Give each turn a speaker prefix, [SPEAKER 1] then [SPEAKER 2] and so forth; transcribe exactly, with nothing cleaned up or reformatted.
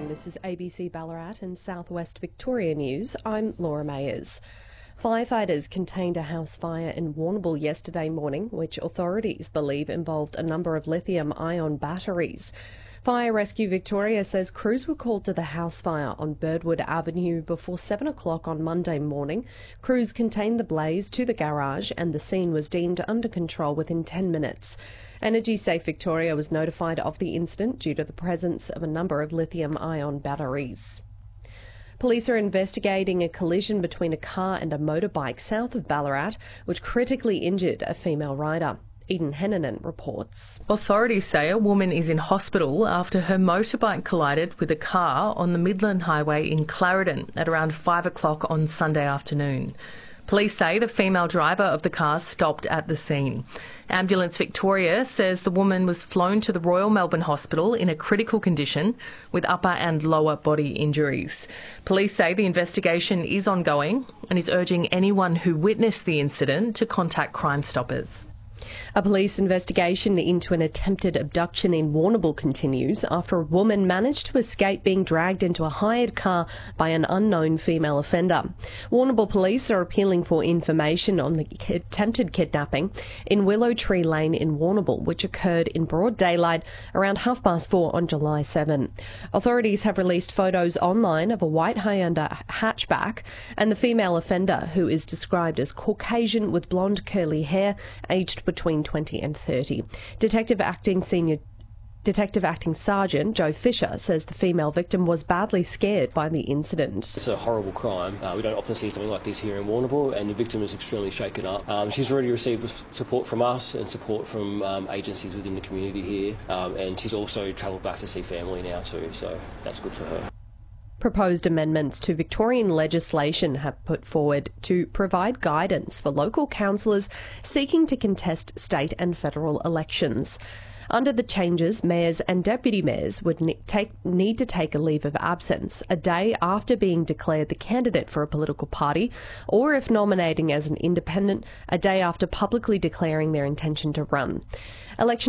[SPEAKER 1] morning. This is A B C Ballarat and Southwest Victoria News. I'm Laura Mayers. Firefighters contained a house fire in Warrnambool yesterday morning, which authorities believe involved a number of lithium-ion batteries. Fire Rescue Victoria says crews were called to the house fire on Birdwood Avenue before seven o'clock on Monday morning. Crews contained the blaze to the garage and the scene was deemed under control within ten minutes. Energy Safe Victoria was notified of the incident due to the presence of a number of lithium-ion batteries. Police are investigating a collision between a car and a motorbike south of Ballarat, which critically injured a female rider. Eden Hennanen reports.
[SPEAKER 2] Authorities say a woman is in hospital after her motorbike collided with a car on the Midland Highway in Clarendon at around five o'clock on Sunday afternoon. Police say the female driver of the car stopped at the scene. Ambulance Victoria says the woman was flown to the Royal Melbourne Hospital in a critical condition with upper and lower body injuries. Police say the investigation is ongoing and is urging anyone who witnessed the incident to contact Crime Stoppers.
[SPEAKER 1] A police investigation into an attempted abduction in Warrnambool continues after a woman managed to escape being dragged into a hired car by an unknown female offender. Warrnambool police are appealing for information on the attempted kidnapping in Willow Tree Lane in Warrnambool, which occurred in broad daylight around half past four on July seventh. Authorities have released photos online of a white Hyundai hatchback and the female offender, who is described as Caucasian with blonde curly hair, aged between twenty and thirty. Detective Acting Senior Detective Acting Sergeant Joe Fisher says the female victim was badly scared by the incident.
[SPEAKER 3] It's a horrible crime. Uh, we don't often see something like this here in Warrnambool, and the victim is extremely shaken up. Um, she's already received support from us and support from um, agencies within the community here, um, and she's also travelled back to see family now too, so that's good for her.
[SPEAKER 1] Proposed amendments to Victorian legislation have put forward to provide guidance for local councillors seeking to contest state and federal elections. Under the changes, mayors and deputy mayors would ne- take, need to take a leave of absence a day after being declared the candidate for a political party, or if nominating as an independent, a day after publicly declaring their intention to run. Election